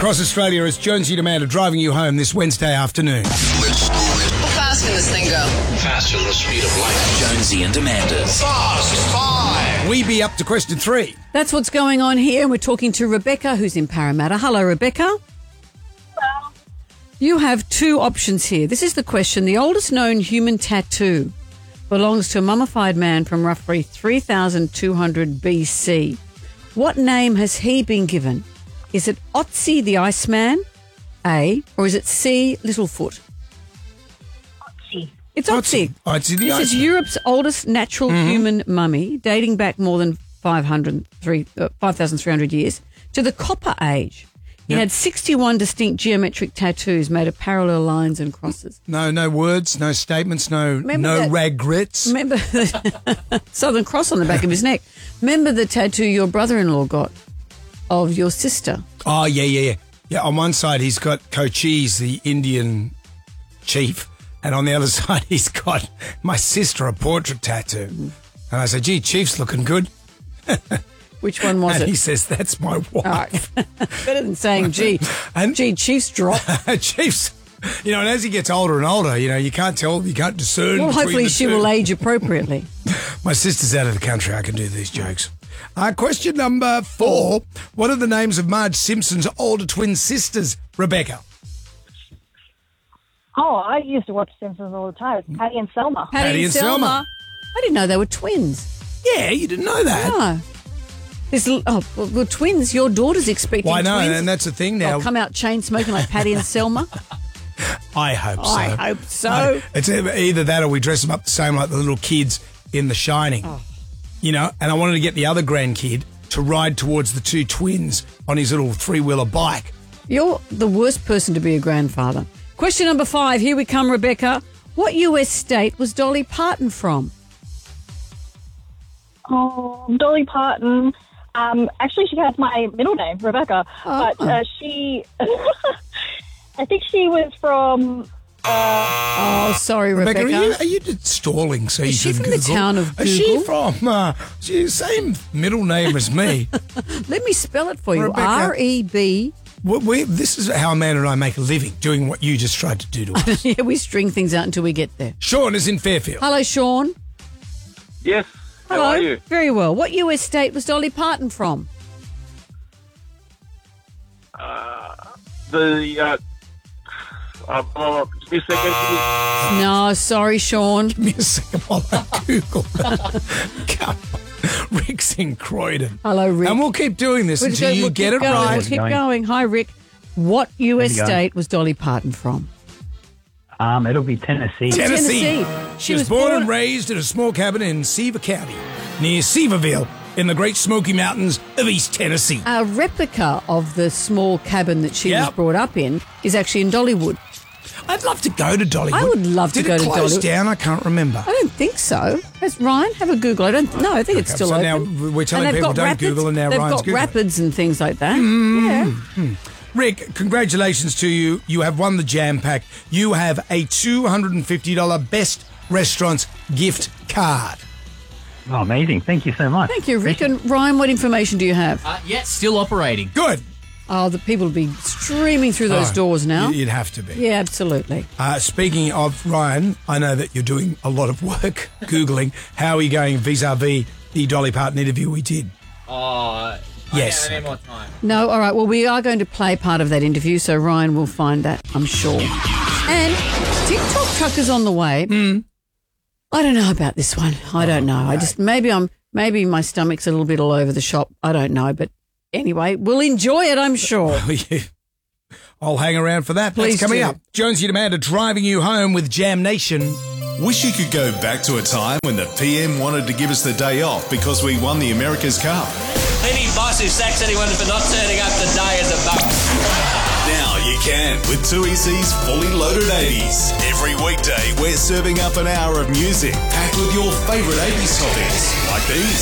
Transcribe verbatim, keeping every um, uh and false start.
across Australia, it's Jonesy and Amanda driving you home this Wednesday afternoon. How fast can this thing go? Faster than the speed of light. Jonesy and Amanda's Fast Five. We be up to question three. That's what's going on here, and we're talking to Rebecca, who's in Parramatta. Hello, Rebecca. Hello. You have two options here. This is the question. The oldest known human tattoo belongs to a mummified man from roughly three thousand two hundred B C. What name has he been given? Is it Otzi the Iceman, A, or is it C, Littlefoot? Otzi. It's Otzi. Otzi the This is Iceman. Europe's oldest natural Mm-hmm. human mummy, dating back more than five hundred, three, uh, five thousand three hundred years to the Copper Age. He Yep. had sixty-one distinct geometric tattoos made of parallel lines and crosses. No, no words, no statements, no Remember no that- regrets. Remember the Southern Cross on the back of his neck. Remember the tattoo your brother-in-law got of your sister? Oh, yeah, yeah, yeah. Yeah, on one side he's got Cochise, the Indian chief, and on the other side he's got my sister, a portrait tattoo. Mm-hmm. And I said, gee, Chief's looking good. Which one was And it? he says, that's my wife. All right. Better than saying, gee, And- gee, Chief's drop. Chief's, you know, and as he gets older and older, you know, you can't tell, you can't discern. Well, between hopefully the she two. will age appropriately. My sister's out of the country. I can do these jokes. Uh, question number four. What are the names of Marge Simpson's older twin sisters, Rebecca? Oh, I used to watch Simpsons all the time. It's Patty and Selma. Patty, Patty and and Selma. Selma. I didn't know they were twins. Yeah, you didn't know that. No. This, l- oh, well, well, twins, your daughter's expecting Well, I know, twins. and that's the thing now. They'll come out chain smoking like Patty and Selma. I hope so. I hope so. I- it's either that or we dress them up the same like the little kids in The Shining. Oh. You know, and I wanted to get the other grandkid to ride towards the two twins on his little three-wheeler bike. You're the worst person to be a grandfather. Question number five. Here we come, Rebecca. What U S state was Dolly Parton from? Oh, Dolly Parton. Um, actually, she has my middle name, Rebecca. Oh. But uh, she, I think she was from. Oh, sorry, Rebecca. Rebecca, are you, are you just stalling so you Is she can from the Google? town of Is she Google? from, uh, she, same middle name as me. Let me spell it for you. Rebecca. R E B. we, we, this is how Amanda and I make a living, doing what you just tried to do to us. Yeah, we string things out until we get there. Sean is in Fairfield. Hello, Sean. Yes. How Hello. are you? Very well. What U S state was Dolly Parton from? The uh, uh, uh, give me a second. Give me- No, sorry, Sean. Give me a second while I Google. Come on. Rick's in Croydon. Hello, Rick. And we'll keep doing this We'll until go- you we'll get keep it going. right. We'll keep going. Hi, Rick. What U S How's it going? state was Dolly Parton from? Um, it'll be Tennessee. Tennessee. Tennessee. She, was, born, and raised in a small cabin in Seaver County, near Seaverville, in the Great Smoky Mountains of East Tennessee. A replica of the small cabin that she was Yep. brought up in is actually in Dollywood. I'd love to go to Dollywood. I would love to Did go it to close Dollywood. down? I can't remember. I don't think so. Has Ryan have a Google? I don't. No, I think it's Okay, still so open. now we're telling And they've people got don't rapids. Google and now they've Ryan's got Googling. rapids and things like that. Yeah. Rick, congratulations to you. You have won the Jam Pack. You have a two hundred fifty dollars Best Restaurants gift card. Oh, amazing. Thank you so much. Thank you, Rick. And Ryan, what information do you have? Uh, yeah, still operating. Good. Oh, the people will be streaming through those Oh, doors now. You'd have to be. Yeah, absolutely. Uh, speaking of Ryan, I know that you're doing a lot of work Googling. How are you going vis-a-vis the Dolly Parton interview we did? Oh, Yes. I need more time. No, all right. Well, we are going to play part of that interview, so Ryan will find that, I'm sure. And TikTok truckers on the way. Hmm. I don't know about this one. I don't know. I just maybe I'm maybe my stomach's a little bit all over the shop. I don't know, but anyway, we'll enjoy it, I'm sure. I'll hang around for that. Please That's coming do. up. Jonesy and Amanda driving you home with Jam Nation. Wish you could go back to a time when the P M wanted to give us the day off because we won the America's Cup. Any boss who sacks anyone for not turning up today is a bum. Now you can with two E C's Fully Loaded eighties. Every weekday, we're serving up an hour of music packed with your favourite eighties topics like these.